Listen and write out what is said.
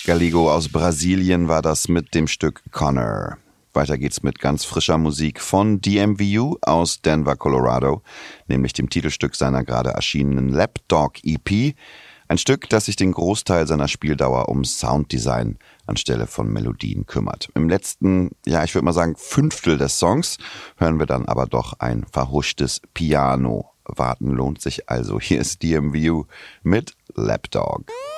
Galigo aus Brasilien war das mit dem Stück Connor. Weiter geht's mit ganz frischer Musik von DMVU aus Denver, Colorado, nämlich dem Titelstück seiner gerade erschienenen Lapdog EP. Ein Stück, das sich den Großteil seiner Spieldauer um Sounddesign anstelle von Melodien kümmert. Im letzten, ich würde mal sagen, Fünftel des Songs hören wir dann aber doch ein verhuschtes Piano. Warten lohnt sich also. Hier ist DMVU mit Lapdog.